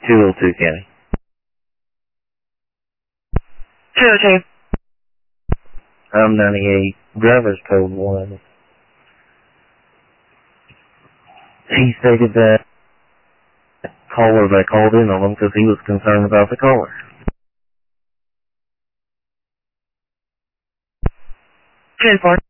202 County. 202. I'm 98. Driver's code 1. He stated that caller that called in on him because he was concerned about the caller. 204.